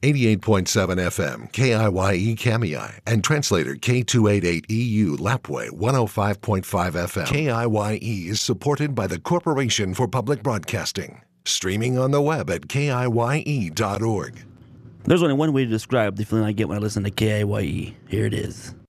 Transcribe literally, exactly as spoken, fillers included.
eighty-eight point seven F M, K I Y E Kamiai, and translator K two eighty-eight E U Lapway one oh five point five F M. K I Y E is supported by the Corporation for Public Broadcasting. Streaming on the web at K I Y E dot org. There's only one way to describe the feeling I get when I listen to K I Y E. Here it is.